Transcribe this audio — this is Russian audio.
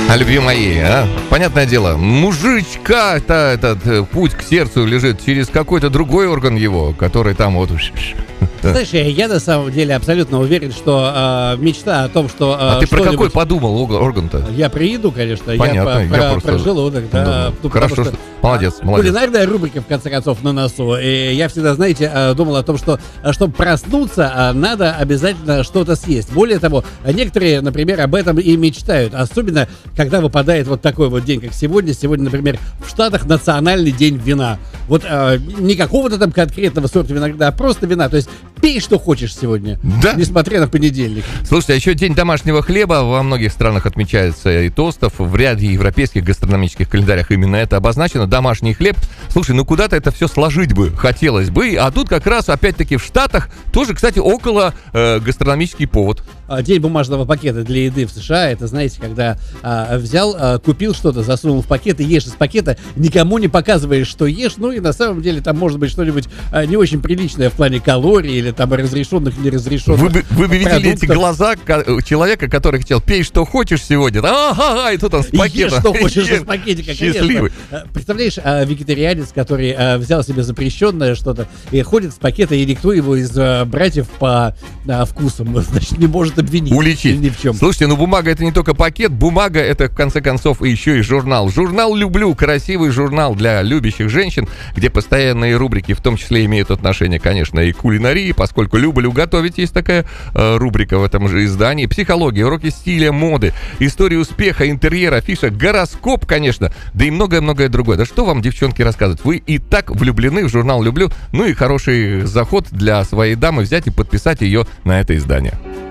А, любви мои, а? Понятное дело, мужичка-то этот путь к сердцу лежит через какой-то другой орган его, который там вот... Знаешь, я на самом деле абсолютно уверен, что мечта о том, что... А ты про какой подумал орган-то? Я про еду, конечно. Понятно, я про желудок, да. Ну, хорошо, что... Молодец. Кулинарная рубрика, в конце концов, на носу. И я всегда, знаете, думал о том, что, чтобы проснуться, надо обязательно что-то съесть. Более того, некоторые, например, об этом и мечтают. Особенно, когда выпадает вот такой вот день, как сегодня. Сегодня, например, в Штатах национальный день вина. Вот не какого-то там конкретного сорта винограда, а просто вина. То есть пей, что хочешь сегодня, да? Несмотря на понедельник. Слушайте, а еще день домашнего хлеба во многих странах отмечается и тостов. В ряде европейских гастрономических календарях именно это обозначено. Домашний хлеб. Слушай, ну куда-то это все сложить бы хотелось бы. А тут как раз, опять-таки, в Штатах тоже, кстати, около гастрономический повод. День бумажного пакета для еды в США. Это, знаете, когда взял, купил что-то, засунул в пакет и ешь из пакета, никому не показываешь, что ешь. Ну и на самом деле там может быть что-нибудь не очень приличное в плане калорий или там разрешенных, неразрешенных. Вы бы видели эти глаза человека, который хотел: пей, что хочешь сегодня. Ага, и тут он с пакета. Ешь, что хочешь из пакетика, счастливый. Конечно. Представляешь, вегетарианец, который взял себе запрещенное что-то и ходит с пакета, и никто его из братьев по вкусам, значит, не может обвинить. Уличить. Ни в чем. Слушайте, ну бумага — это не только пакет, бумага — это, в конце концов, и еще и журнал. Журнал «Люблю», красивый журнал для любящих женщин, где постоянные рубрики, в том числе, имеют отношение, конечно, и к кулинарии, поскольку «Люблю готовить» есть такая рубрика в этом же издании. Психология, уроки стиля, моды, история успеха, интерьера, фишек, гороскоп, конечно, да и многое-многое другое. Да что вам, девчонки, рассказывать? Вы и так влюблены в журнал «Люблю», ну и хороший заход для своей дамы взять и подписать ее на это издание.